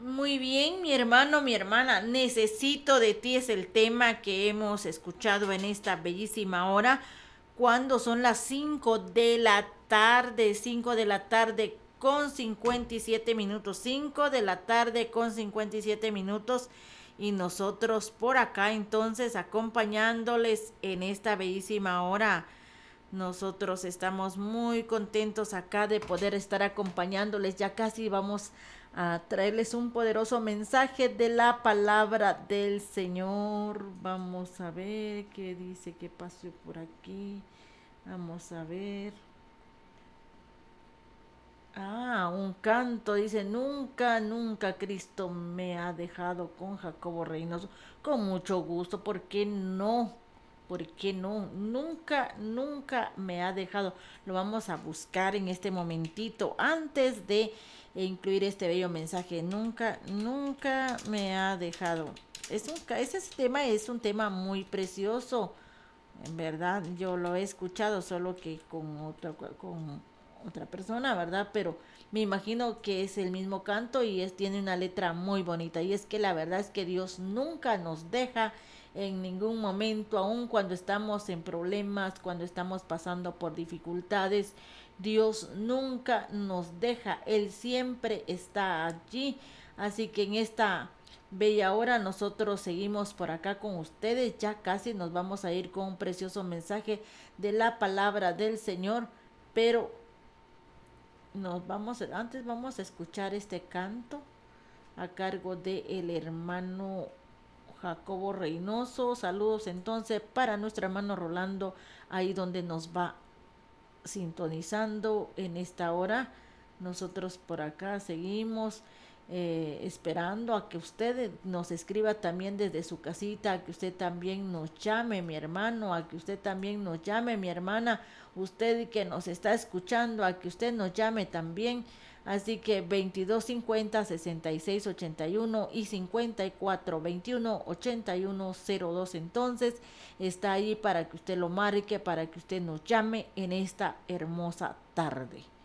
Muy bien, mi hermano, mi hermana, necesito de ti es el tema que hemos escuchado en esta bellísima hora, cuando son las 5 de la tarde, 5 de la tarde con 57 minutos, 5 de la tarde con 57 minutos, y nosotros por acá entonces acompañándoles en esta bellísima hora. Nosotros estamos muy contentos acá de poder estar acompañándoles. Ya casi vamos a traerles un poderoso mensaje de la palabra del Señor. Vamos a ver qué dice, qué pasó por aquí. Vamos a ver. Un canto dice, nunca, nunca Cristo me ha dejado con Jacobo Reynoso. Con mucho gusto, ¿por qué no? ¿Por qué no? Nunca, nunca me ha dejado. Lo vamos a buscar en este momentito antes de incluir este bello mensaje. Nunca, nunca me ha dejado. Ese tema es un tema muy precioso. En verdad, yo lo he escuchado solo que con otra persona, ¿verdad? Pero me imagino que es el mismo canto y tiene una letra muy bonita. Y es que la verdad es que Dios nunca nos deja en ningún momento, aun cuando estamos en problemas, cuando estamos pasando por dificultades. Dios nunca nos deja, Él siempre está allí. Así que en esta bella hora nosotros seguimos por acá con ustedes, ya casi nos vamos a ir con un precioso mensaje de la palabra del Señor, pero antes vamos a escuchar este canto a cargo de el hermano Jacobo Reynoso. Saludos entonces para nuestro hermano Rolando, ahí donde nos va sintonizando en esta hora. Nosotros por acá seguimos esperando a que usted nos escriba también desde su casita, a que usted también nos llame, mi hermano, a que usted también nos llame, mi hermana, usted que nos está escuchando, a que usted nos llame también. Así que 2250 6681 y 5421 8102, entonces está ahí para que usted lo marque, para que usted nos llame en esta hermosa tarde.